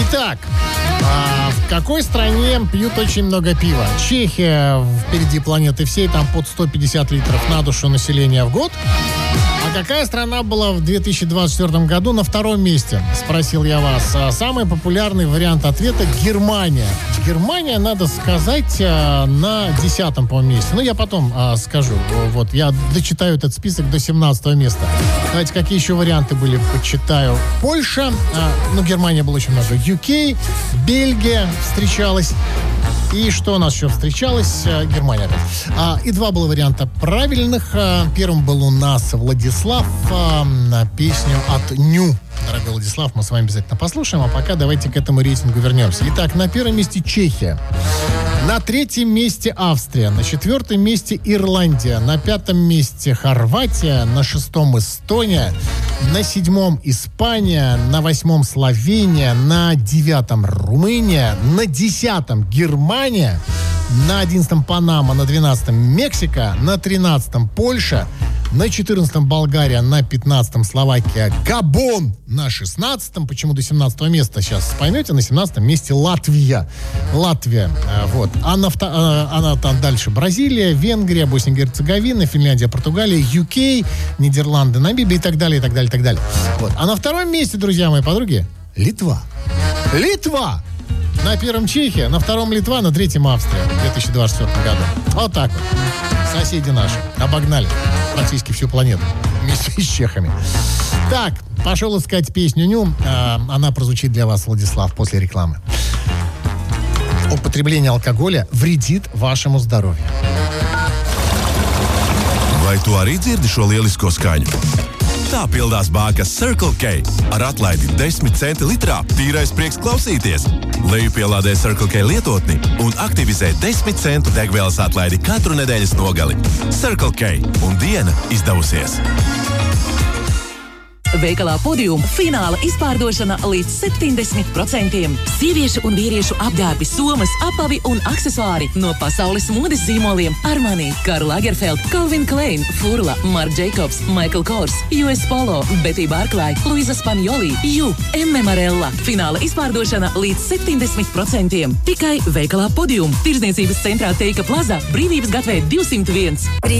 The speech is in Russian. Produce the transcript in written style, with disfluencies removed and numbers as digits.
Итак, в какой стране пьют очень много пива? Чехия впереди планеты всей, там под 150 литров на душу населения в год. А какая страна была в 2024 году на втором месте? Спросил я вас. Самый популярный вариант ответа – Германия. Германия, надо сказать, на 10-м, по-моему, месте. Ну, я потом скажу. Вот, я дочитаю этот список до 17-го места. Давайте, какие еще варианты были, почитаю. Польша, Германия было очень много. UK, Бельгия встречалась. И что у нас еще встречалось? Германия. И два было варианта правильных. Первым был у нас Владислав на песню от Ню. Дорогой Владислав, мы с вами обязательно послушаем. А пока давайте к этому рейтингу вернемся. Итак, на первом месте Чехия. На третьем месте Австрия. На четвертом месте Ирландия. На пятом месте Хорватия. На шестом Эстония. На седьмом Испания. На восьмом Словения. На девятом Румыния. На десятом Германия. На 11-м Панама. На 12-м Мексика. На 13-м Польша. На 14-м Болгария, на 15-м Словакия, Габон на 16-м, почему до 17-го места, сейчас поймете, на 17-м месте Латвия. Вот. Она там дальше Бразилия, Венгрия, Босния и Герцеговина, Финляндия, Португалия, UK, Нидерланды, Намибия и так далее, и так далее, и так далее. Вот. А на втором месте, друзья мои подруги, Литва. На первом Чехия, на втором Литва, на третьем Австрия в 2024 году. Вот так вот. Соседи наши обогнали практически всю планету вместе с чехами. Так, пошел искать песню Ню. Она прозвучит для вас, Владислав, после рекламы. Употребление алкоголя вредит вашему здоровью. Vai tu arī dzirdi šo lielisko skaņu? Tā pildās bākas Circle K ar atlaidi 10 centi litrā. Tīrais prieks klausīties. Lejupielādē Circle K lietotni un aktivizē 10 centu degvielas atlaidi katru nedēļas nogali. Circle K un diena izdevusies. Veikalā Podium fināla izpārdošana līdz 70%. Sieviešu un vīriešu apģērbi, somas, apavi un aksesuāri no pasaules modes zīmoliem Armani, Karl Lagerfeld, Calvin Klein, Furla, Marc Jacobs, Michael Kors, US Polo, Betty Barclay, Luisa Spagnoli, M. Marella. Fināla izpārdošana līdz 70%. Tikai veikalā Podium. Tirdzniecības centrā Teika Plaza, Brīvības gatvē 201.